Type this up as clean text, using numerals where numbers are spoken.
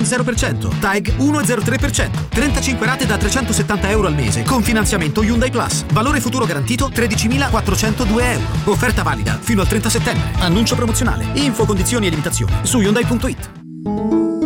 0%, TAG 1,03%, 35 rate da €370 al mese, con finanziamento Hyundai Plus. Valore futuro garantito €13.402. Offerta valida fino al 30 settembre. Annuncio promozionale. Info, condizioni e limitazioni su Hyundai.it.